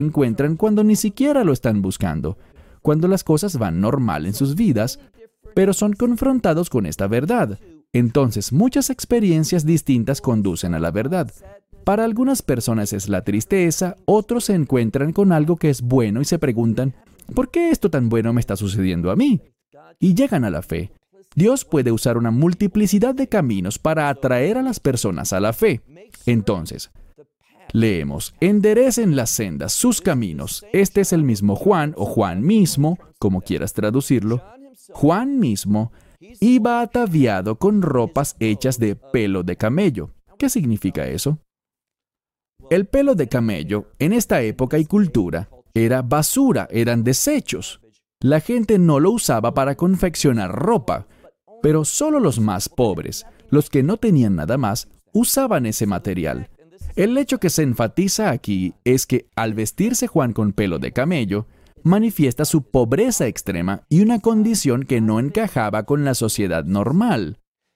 encuentran cuando ni siquiera lo están buscando, cuando las cosas van normal en sus vidas, pero son confrontados con esta verdad. Entonces, muchas experiencias distintas conducen a la verdad. Para algunas personas es la tristeza, otros se encuentran con algo que es bueno y se preguntan, ¿por qué esto tan bueno me está sucediendo a mí? Y llegan a la fe. Dios puede usar una multiplicidad de caminos para atraer a las personas a la fe. Entonces, leemos, enderecen las sendas, sus caminos. Este es el mismo Juan, o Juan mismo, como quieras traducirlo. Juan mismo iba ataviado con ropas hechas de pelo de camello. ¿Qué significa eso? El pelo de camello, en esta época y cultura, era basura, eran desechos. La gente no lo usaba para confeccionar ropa, pero solo los más pobres, los que no tenían nada más, usaban ese material. El hecho que se enfatiza aquí es que al vestirse Juan con pelo de camello, manifiesta su pobreza extrema y una condición que no encajaba con la sociedad normal.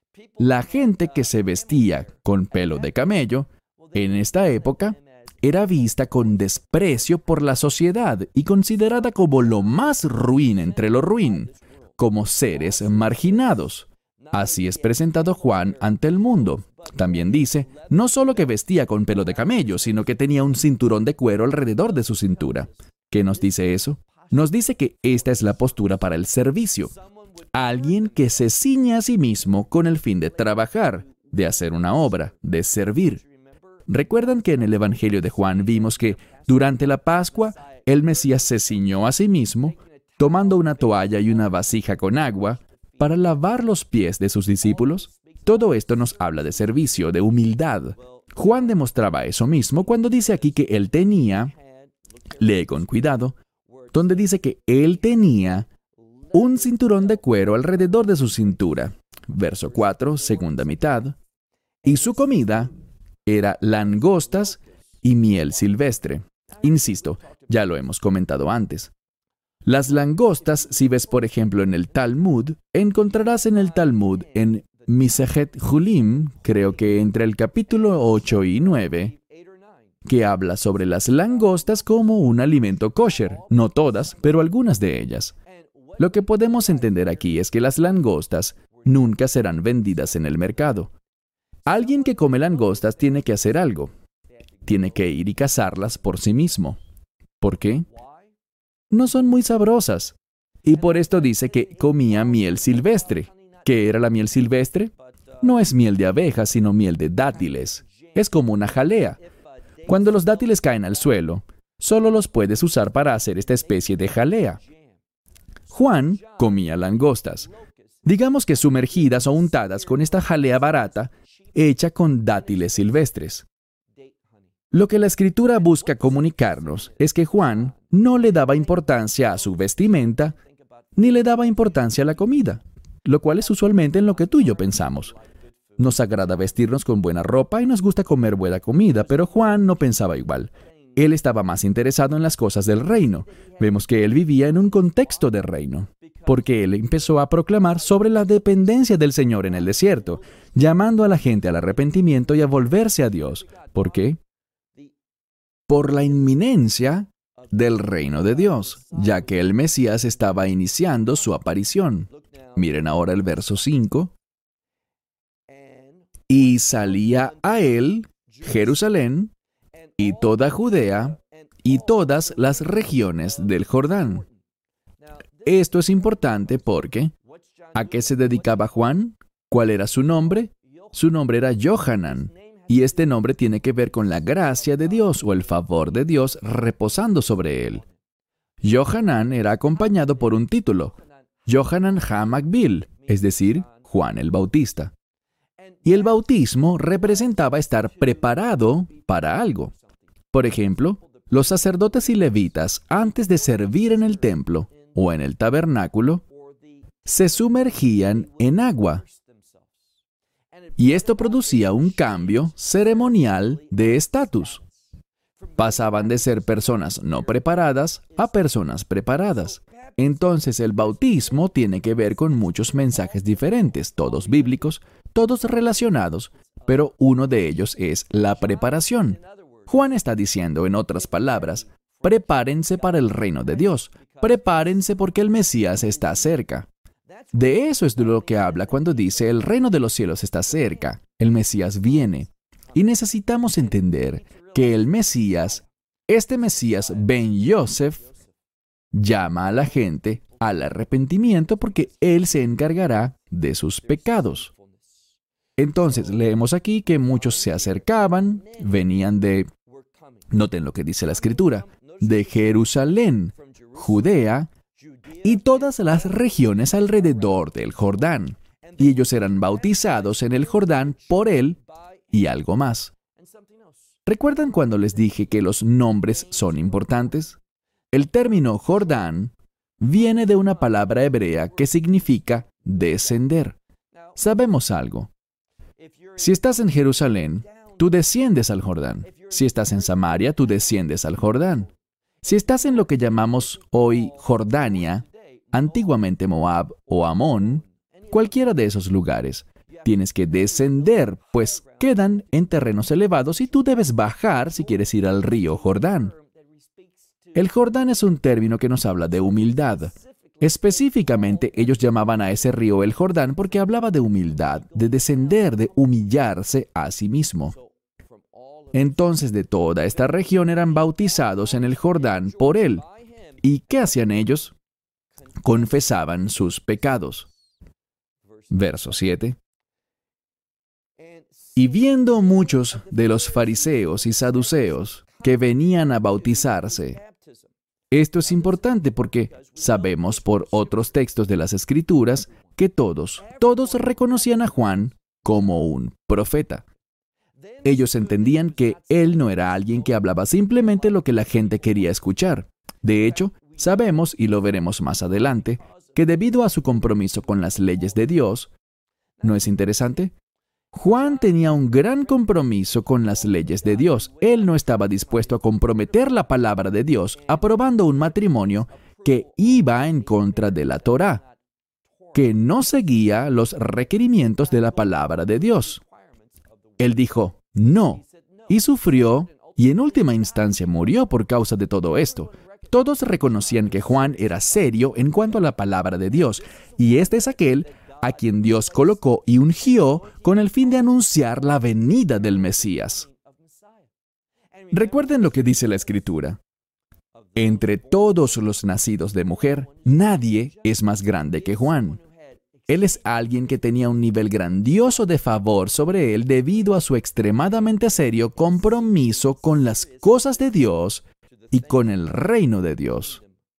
La gente que se vestía con pelo de camello, en esta época, era vista con desprecio por la sociedad y considerada como lo más ruin entre lo ruin, como seres marginados. Así es presentado Juan ante el mundo. También dice, no solo que vestía con pelo de camello, sino que tenía un cinturón de cuero alrededor de su cintura. ¿Qué nos dice eso? Nos dice que esta es la postura para el servicio. Alguien que se ciñe a sí mismo con el fin de trabajar, de hacer una obra, de servir. ¿Recuerdan que en el Evangelio de Juan vimos que durante la Pascua el Mesías se ciñó a sí mismo, tomando una toalla y una vasija con agua, para lavar los pies de sus discípulos? Todo esto nos habla de servicio, de humildad. Juan demostraba eso mismo cuando dice aquí que él tenía, lee con cuidado, donde dice que él tenía un cinturón de cuero alrededor de su cintura. Verso 4, segunda mitad. Y su comida era langostas y miel silvestre. Insisto, ya lo hemos comentado antes. Las langostas, si ves por ejemplo en el Talmud, encontrarás en el Talmud en Misejet Julim, creo que entre el capítulo 8 y 9, que habla sobre las langostas como un alimento kosher. No todas, pero algunas de ellas. Lo que podemos entender aquí es que las langostas nunca serán vendidas en el mercado. Alguien que come langostas tiene que hacer algo. Tiene que ir y cazarlas por sí mismo. ¿Por qué? No son muy sabrosas. Y por esto dice que comía miel silvestre. ¿Qué era la miel silvestre? No es miel de abejas, sino miel de dátiles. Es como una jalea. Cuando los dátiles caen al suelo, solo los puedes usar para hacer esta especie de jalea. Juan comía langostas. Digamos que sumergidas o untadas con esta jalea barata, hecha con dátiles silvestres. Lo que la Escritura busca comunicarnos es que Juan no le daba importancia a su vestimenta, ni le daba importancia a la comida, lo cual es usualmente en lo que tú y yo pensamos. Nos agrada vestirnos con buena ropa y nos gusta comer buena comida, pero Juan no pensaba igual. Él estaba más interesado en las cosas del reino. Vemos que él vivía en un contexto de reino, porque él empezó a proclamar sobre la dependencia del Señor en el desierto, llamando a la gente al arrepentimiento y a volverse a Dios. ¿Por qué? Por la inminencia del reino de Dios, ya que el Mesías estaba iniciando su aparición. Miren ahora el verso 5. Y salía a él Jerusalén y toda Judea y todas las regiones del Jordán. Esto es importante porque, ¿a qué se dedicaba Juan? ¿Cuál era su nombre? Su nombre era Yohanan, y este nombre tiene que ver con la gracia de Dios o el favor de Dios reposando sobre él. Yohanan era acompañado por un título, Yohanan HaMakbil, es decir, Juan el Bautista. Y el bautismo representaba estar preparado para algo. Por ejemplo, los sacerdotes y levitas, antes de servir en el templo o en el tabernáculo, se sumergían en agua. Y esto producía un cambio ceremonial de estatus. Pasaban de ser personas no preparadas a personas preparadas. Entonces el bautismo tiene que ver con muchos mensajes diferentes, todos bíblicos, todos relacionados, pero uno de ellos es la preparación. Juan está diciendo, en otras palabras, prepárense para el reino de Dios. Prepárense porque el Mesías está cerca. De eso es de lo que habla cuando dice el reino de los cielos está cerca. El Mesías viene. Y necesitamos entender que el Mesías, este Mesías Ben Yosef, llama a la gente al arrepentimiento porque Él se encargará de sus pecados. Entonces, leemos aquí que muchos se acercaban, venían de, noten lo que dice la Escritura, de Jerusalén, Judea y todas las regiones alrededor del Jordán. Y ellos eran bautizados en el Jordán por Él y algo más. ¿Recuerdan cuando les dije que los nombres son importantes? El término Jordán viene de una palabra hebrea que significa descender. Sabemos algo. Si estás en Jerusalén, tú desciendes al Jordán. Si estás en Samaria, tú desciendes al Jordán. Si estás en lo que llamamos hoy Jordania, antiguamente Moab o Amón, cualquiera de esos lugares, tienes que descender, pues quedan en terrenos elevados y tú debes bajar si quieres ir al río Jordán. El Jordán es un término que nos habla de humildad. Específicamente, ellos llamaban a ese río el Jordán porque hablaba de humildad, de descender, de humillarse a sí mismo. Entonces, de toda esta región eran bautizados en el Jordán por Él. ¿Y qué hacían ellos? Confesaban sus pecados. Verso 7. Y viendo muchos de los fariseos y saduceos que venían a bautizarse. Esto es importante porque sabemos por otros textos de las Escrituras que todos reconocían a Juan como un profeta. Ellos entendían que él no era alguien que hablaba simplemente lo que la gente quería escuchar. De hecho, sabemos, y lo veremos más adelante, que debido a su compromiso con las leyes de Dios, ¿no es interesante? Juan tenía un gran compromiso con las leyes de Dios. Él no estaba dispuesto a comprometer la palabra de Dios aprobando un matrimonio que iba en contra de la Torá, que no seguía los requerimientos de la palabra de Dios. Él dijo, no, y sufrió, y en última instancia murió por causa de todo esto. Todos reconocían que Juan era serio en cuanto a la palabra de Dios, y este es aquel a quien Dios colocó y ungió con el fin de anunciar la venida del Mesías. Recuerden lo que dice la Escritura. Entre todos los nacidos de mujer, nadie es más grande que Juan. Él es alguien que tenía un nivel grandioso de favor sobre él debido a su extremadamente serio compromiso con las cosas de Dios y con el reino de Dios.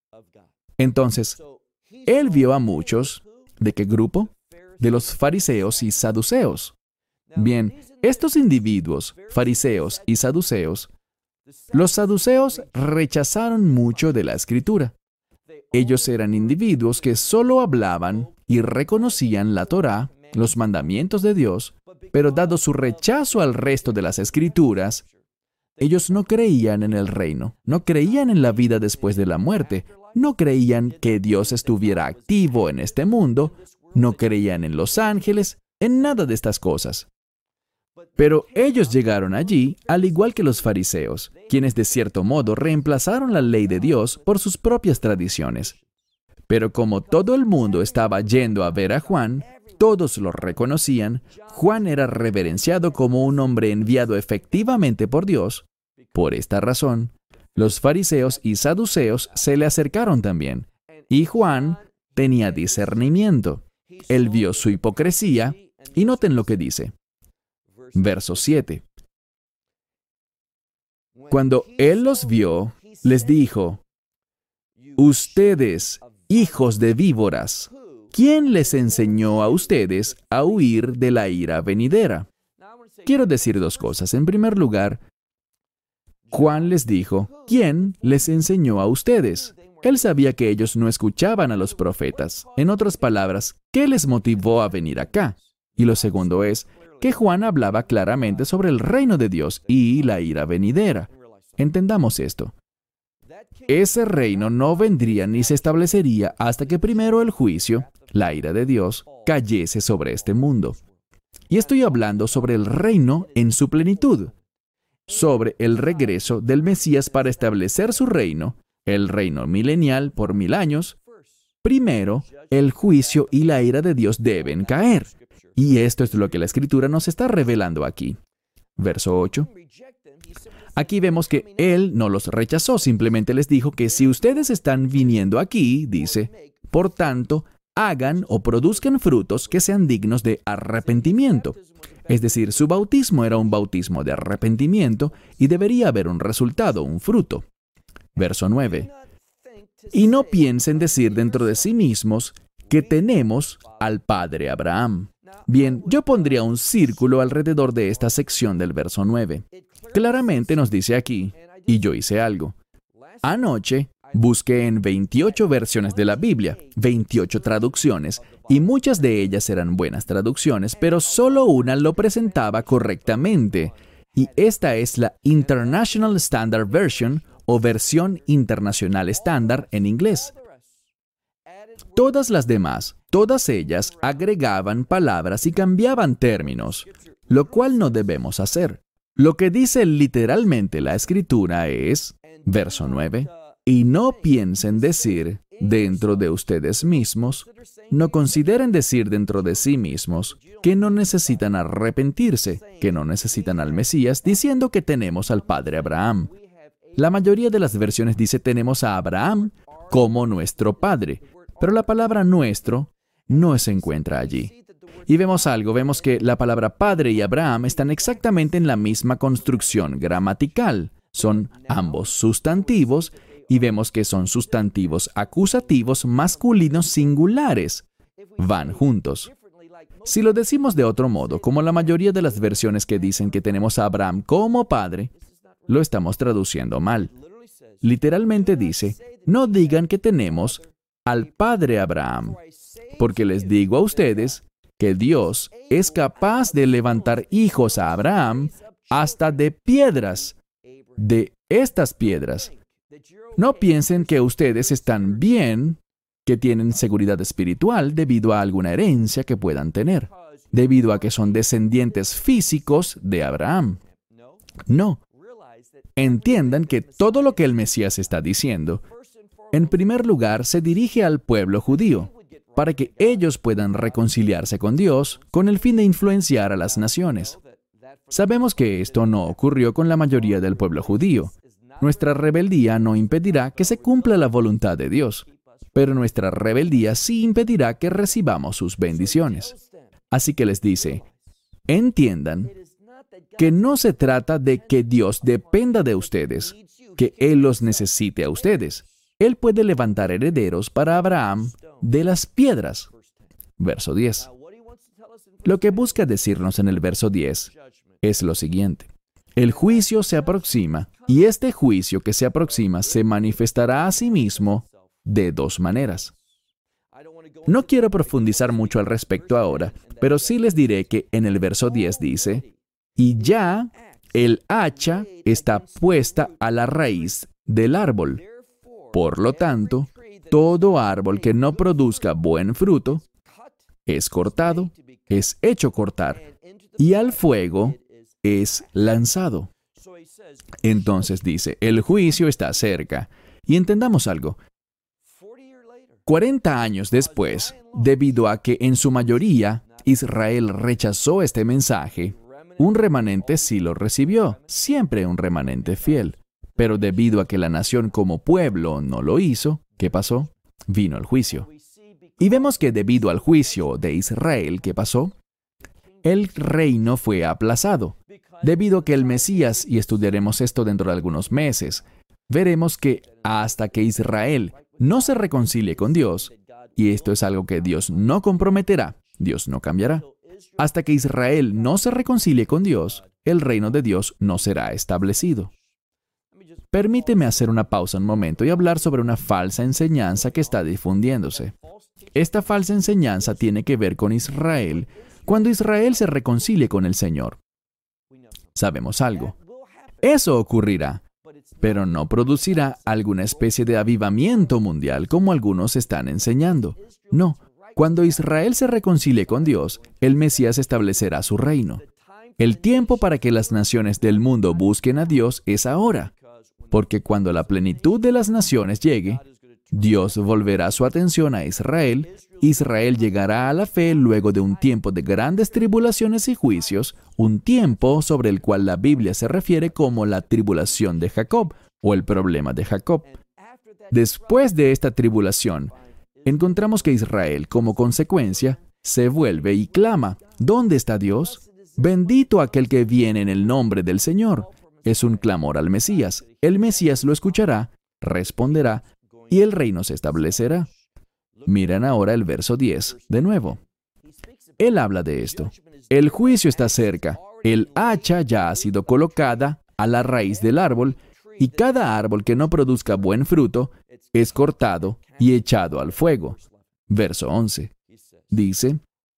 Entonces, él vio a muchos. ¿De qué grupo? De los fariseos y saduceos. Bien, estos individuos, fariseos y saduceos, los saduceos rechazaron mucho de la Escritura. Ellos eran individuos que solo hablaban y reconocían la Torá, los mandamientos de Dios, pero dado su rechazo al resto de las Escrituras, ellos no creían en el reino, no creían en la vida después de la muerte, no creían que Dios estuviera activo en este mundo, no creían en los ángeles, en nada de estas cosas. Pero ellos llegaron allí, al igual que los fariseos, quienes de cierto modo reemplazaron la ley de Dios por sus propias tradiciones. Pero como todo el mundo estaba yendo a ver a Juan, todos lo reconocían, Juan era reverenciado como un hombre enviado efectivamente por Dios. Por esta razón, los fariseos y saduceos se le acercaron también, y Juan tenía discernimiento. Él vio su hipocresía, y noten lo que dice. Verso 7. Cuando él los vio, les dijo, ustedes, hijos de víboras, ¿quién les enseñó a ustedes a huir de la ira venidera? Quiero decir dos cosas. En primer lugar, Juan les dijo, ¿quién les enseñó a ustedes? Él sabía que ellos no escuchaban a los profetas. En otras palabras, ¿qué les motivó a venir acá? Y lo segundo es que Juan hablaba claramente sobre el reino de Dios y la ira venidera. Entendamos esto. Ese reino no vendría ni se establecería hasta que primero el juicio, la ira de Dios, cayese sobre este mundo. Y estoy hablando sobre el reino en su plenitud. sobre el regreso del Mesías para establecer su reino, el reino milenial por 1000 años, primero, el juicio y la ira de Dios deben caer. Y esto es lo que la Escritura nos está revelando aquí. Verso 8. Aquí vemos que Él no los rechazó, simplemente les dijo que si ustedes están viniendo aquí, dice, por tanto, hagan o produzcan frutos que sean dignos de arrepentimiento. Es decir, su bautismo era un bautismo de arrepentimiento y debería haber un resultado, un fruto. Verso 9. Y no piensen decir dentro de sí mismos que tenemos al Padre Abraham. Bien, yo pondría un círculo alrededor de esta sección del verso 9. Claramente nos dice aquí, y yo hice algo. Anoche busqué en 28 versiones de la Biblia, 28 traducciones, y muchas de ellas eran buenas traducciones, pero solo una lo presentaba correctamente. Y esta es la International Standard Version, o versión internacional estándar en inglés. Todas las demás, todas ellas agregaban palabras y cambiaban términos, lo cual no debemos hacer. Lo que dice literalmente la Escritura es, verso 9, y no piensen decir dentro de ustedes mismos, no consideren decir dentro de sí mismos que no necesitan arrepentirse, que no necesitan al Mesías, diciendo que tenemos al Padre Abraham. La mayoría de las versiones dice tenemos a Abraham como nuestro Padre, pero la palabra nuestro no se encuentra allí. Y vemos algo, vemos que la palabra Padre y Abraham están exactamente en la misma construcción gramatical. Son ambos sustantivos y vemos que son sustantivos acusativos masculinos singulares. Van juntos. Si lo decimos de otro modo, como la mayoría de las versiones que dicen que tenemos a Abraham como padre, lo estamos traduciendo mal. Literalmente dice, no digan que tenemos al Padre Abraham, porque les digo a ustedes que Dios es capaz de levantar hijos a Abraham hasta de piedras, de estas piedras. No piensen que ustedes están bien, que tienen seguridad espiritual debido a alguna herencia que puedan tener, debido a que son descendientes físicos de Abraham. No. Entiendan que todo lo que el Mesías está diciendo, en primer lugar, se dirige al pueblo judío, para que ellos puedan reconciliarse con Dios con el fin de influenciar a las naciones. Sabemos que esto no ocurrió con la mayoría del pueblo judío. Nuestra rebeldía no impedirá que se cumpla la voluntad de Dios, pero nuestra rebeldía sí impedirá que recibamos sus bendiciones. Así que les dice, entiendan que no se trata de que Dios dependa de ustedes, que Él los necesite a ustedes. Él puede levantar herederos para Abraham de las piedras. Verso 10. Lo que busca decirnos en el verso 10 es lo siguiente. El juicio se aproxima, y este juicio que se aproxima se manifestará a sí mismo de dos maneras. No quiero profundizar mucho al respecto ahora, pero sí les diré que en el verso 10 dice, y ya el hacha está puesta a la raíz del árbol. Por lo tanto, todo árbol que no produzca buen fruto es cortado, es hecho cortar, y al fuego es lanzado. Entonces dice, el juicio está cerca. Y entendamos algo. 40 años después, debido a que en su mayoría Israel rechazó este mensaje, un remanente sí lo recibió, siempre un remanente fiel. Pero debido a que la nación como pueblo no lo hizo, ¿qué pasó? Vino el juicio. Y vemos que debido al juicio de Israel, ¿qué pasó? El reino fue aplazado. Debido a que el Mesías, y estudiaremos esto dentro de algunos meses, veremos que hasta que Israel no se reconcilie con Dios, y esto es algo que Dios no comprometerá, Dios no cambiará, hasta que Israel no se reconcilie con Dios, el reino de Dios no será establecido. Permíteme hacer una pausa un momento y hablar sobre una falsa enseñanza que está difundiéndose. Esta falsa enseñanza tiene que ver con Israel cuando Israel se reconcilie con el Señor. Sabemos algo. Eso ocurrirá, pero no producirá alguna especie de avivamiento mundial como algunos están enseñando. No. Cuando Israel se reconcilie con Dios, el Mesías establecerá su reino. El tiempo para que las naciones del mundo busquen a Dios es ahora, porque cuando la plenitud de las naciones llegue, Dios volverá su atención a Israel. Israel llegará a la fe luego de un tiempo de grandes tribulaciones y juicios, un tiempo sobre el cual la Biblia se refiere como la tribulación de Jacob o el problema de Jacob. Después de esta tribulación, encontramos que Israel, como consecuencia, se vuelve y clama: ¿dónde está Dios? Bendito aquel que viene en el nombre del Señor. Es un clamor al Mesías. El Mesías lo escuchará, responderá, y el reino se establecerá. Miren ahora el verso 10 de nuevo. Él habla de esto. El juicio está cerca. El hacha ya ha sido colocada a la raíz del árbol, y cada árbol que no produzca buen fruto es cortado y echado al fuego. Verso 11. Dice: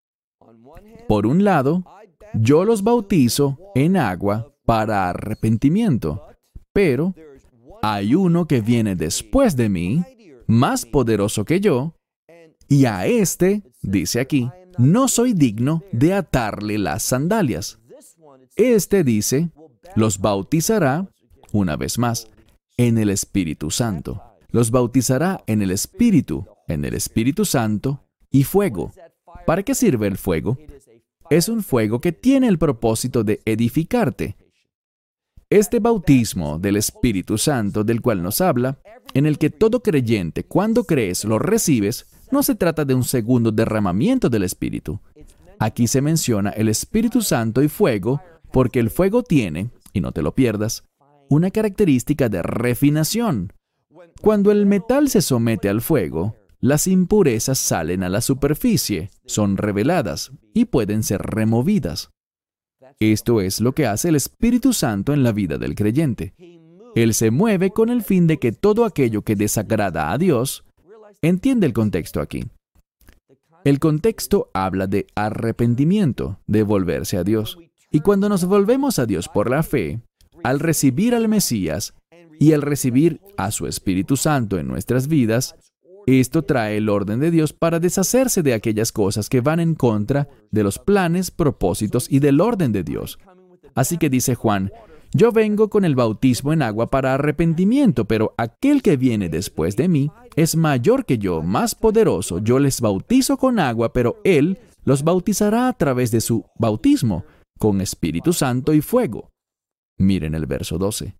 por un lado, yo los bautizo en agua para arrepentimiento, pero hay uno que viene después de mí, más poderoso que yo, y a este, dice aquí, no soy digno de atarle las sandalias. Este, dice, los bautizará, una vez más, en el Espíritu Santo. Los bautizará en el Espíritu Santo y fuego. ¿Para qué sirve el fuego? Es un fuego que tiene el propósito de edificarte. Este bautismo del Espíritu Santo del cual nos habla, en el que todo creyente, cuando crees, lo recibes, no se trata de un segundo derramamiento del Espíritu. Aquí se menciona el Espíritu Santo y fuego, porque el fuego tiene, y no te lo pierdas, una característica de refinación. Cuando el metal se somete al fuego, las impurezas salen a la superficie, son reveladas y pueden ser removidas. Esto es lo que hace el Espíritu Santo en la vida del creyente. Él se mueve con el fin de que todo aquello que desagrada a Dios, entiende el contexto aquí. El contexto habla de arrepentimiento, de volverse a Dios. Y cuando nos volvemos a Dios por la fe, al recibir al Mesías y al recibir a su Espíritu Santo en nuestras vidas, esto trae el orden de Dios para deshacerse de aquellas cosas que van en contra de los planes, propósitos y del orden de Dios. Así que dice Juan: yo vengo con el bautismo en agua para arrepentimiento, pero aquel que viene después de mí es mayor que yo, más poderoso. Yo les bautizo con agua, pero Él los bautizará a través de su bautismo, con Espíritu Santo y fuego. Miren el verso 12.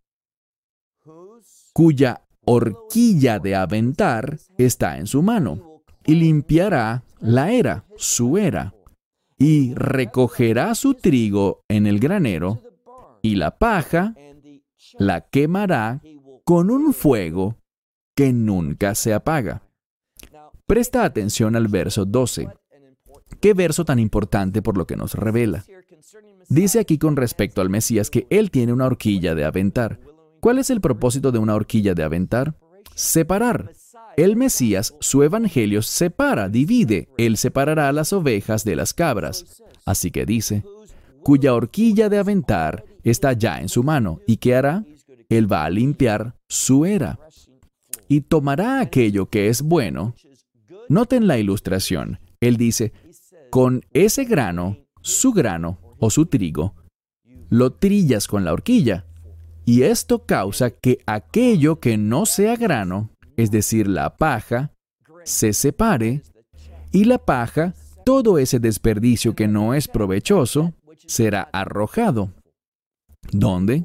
Cuya horquilla de aventar está en su mano, y limpiará la era, su era, y recogerá su trigo en el granero, y la paja la quemará con un fuego que nunca se apaga. Presta atención al verso 12. ¿Qué verso tan importante por lo que nos revela? Dice aquí con respecto al Mesías que Él tiene una horquilla de aventar. ¿Cuál es el propósito de una horquilla de aventar? Separar. El Mesías, su evangelio, separa, divide. Él separará a las ovejas de las cabras. Así que dice: cuya horquilla de aventar está ya en su mano. ¿Y qué hará? Él va a limpiar su era. Y tomará aquello que es bueno. Noten la ilustración. Él dice: con ese grano, su grano o su trigo, lo trillas con la horquilla. Y esto causa que aquello que no sea grano, es decir, la paja, se separe, y la paja, todo ese desperdicio que no es provechoso, será arrojado. ¿Dónde?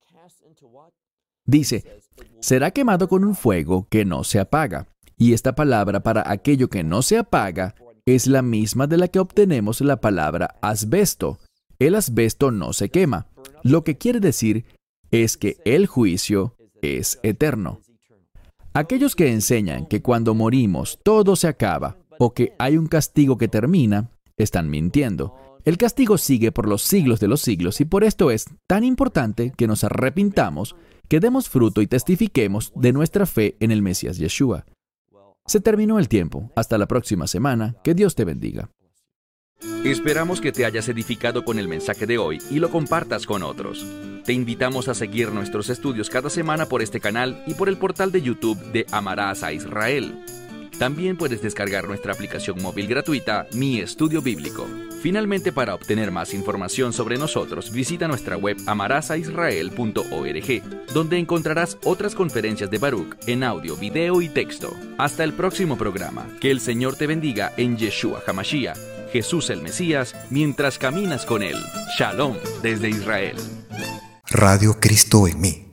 Dice: será quemado con un fuego que no se apaga. Y esta palabra para aquello que no se apaga es la misma de la que obtenemos la palabra asbesto. El asbesto no se quema. Lo que quiere decir es que el juicio es eterno. Aquellos que enseñan que cuando morimos todo se acaba o que hay un castigo que termina, están mintiendo. El castigo sigue por los siglos de los siglos y por esto es tan importante que nos arrepintamos, que demos fruto y testifiquemos de nuestra fe en el Mesías Yeshua. Se terminó el tiempo. Hasta la próxima semana. Que Dios te bendiga. Esperamos que te hayas edificado con el mensaje de hoy y lo compartas con otros. Te invitamos a seguir nuestros estudios cada semana por este canal y por el portal de YouTube de Amarás a Israel. También puedes descargar nuestra aplicación móvil gratuita, Mi Estudio Bíblico. Finalmente, para obtener más información sobre nosotros, visita nuestra web amarasaisrael.org, donde encontrarás otras conferencias de Baruch en audio, video y texto. Hasta el próximo programa. Que el Señor te bendiga en Yeshua HaMashiach, Jesús el Mesías, mientras caminas con Él. Shalom desde Israel. Radio Cristo en mí.